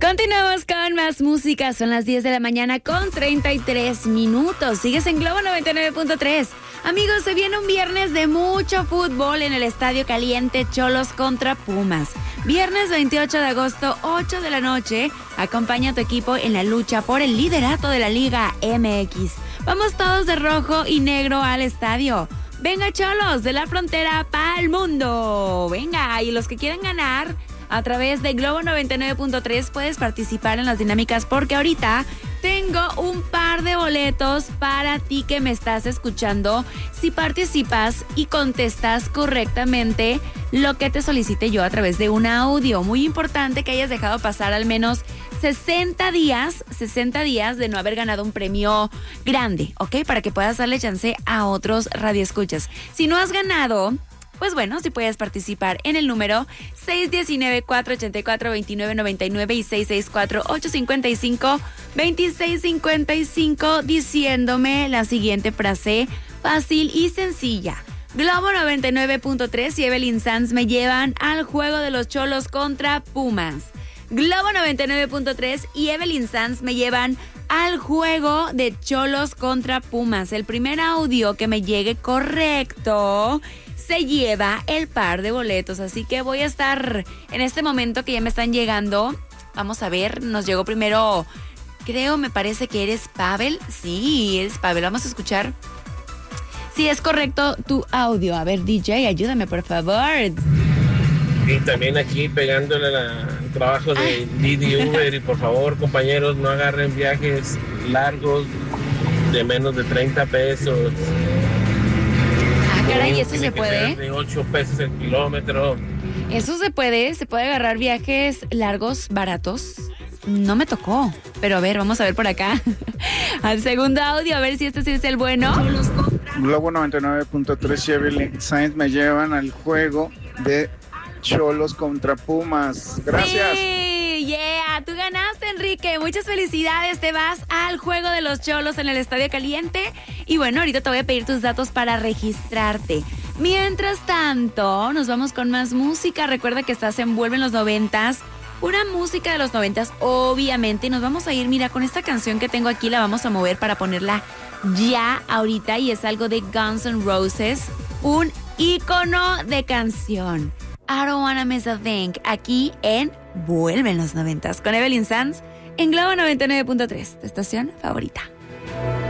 Continuamos con más música. Son las 10 de la mañana con 33 minutos. Sigues en Globo 99.3. Amigos, se viene un viernes de mucho fútbol en el Estadio Caliente Cholos contra Pumas. Viernes 28 de agosto, 8 de la noche. Acompaña a tu equipo en la lucha por el liderato de la Liga MX. Vamos todos de rojo y negro al estadio. Venga, Cholos, de la frontera para el mundo. Venga, y los que quieran ganar a través de Globo 99.3 puedes participar en las dinámicas porque ahorita tengo un par de boletos para ti que me estás escuchando si participas y contestas correctamente lo que te solicite yo a través de un audio. Muy importante que hayas dejado pasar al menos 60 días de no haber ganado un premio grande, ¿ok? Para que puedas darle chance a otros radioescuchas. Si no has ganado, pues bueno, si puedes participar en el número 619-484-2999 y 664-855-2655 diciéndome la siguiente frase fácil y sencilla. Globo 99.3 y Evelyn Sanz me llevan al juego de los Cholos contra Pumas. Globo 99.3 y Evelyn Sanz me llevan al juego de Cholos contra Pumas. El primer audio que me llegue correcto se lleva el par de boletos, así que voy a estar en este momento que ya me están llegando. Vamos a ver, nos llegó primero, me parece que eres Pavel. Sí, eres Pavel, vamos a escuchar si es correcto tu audio. A ver, DJ, ayúdame por favor. Y también aquí pegándole al trabajo de Didi Uber y por favor, compañeros, no agarren viajes largos de menos de 30 pesos. Caray, ¿eso se puede? De 8 pesos el kilómetro. ¿Eso se puede agarrar viajes largos, baratos? No me tocó, pero a ver, vamos a ver por acá. Al segundo audio, a ver si este sí es el bueno. Globo 99.3 y Evelyn Sainz me llevan al juego de Cholos contra Pumas. Gracias. Sí, yeah, tú ganaste, Enrique. Muchas felicidades. Te vas al juego de los Cholos en el Estadio Caliente. Y bueno, ahorita te voy a pedir tus datos para registrarte. Mientras tanto, nos vamos con más música. Recuerda que estás en Vuelve en los 90s. Una música de los 90s, obviamente. Y nos vamos a ir, mira, con esta canción que tengo aquí, la vamos a mover para ponerla ya ahorita. Y es algo de Guns N' Roses. Un ícono de canción. I Don't Wanna Miss a Thing, aquí en Vuelve en los 90s con Evelyn Sanz en Globo 99.3, tu estación favorita.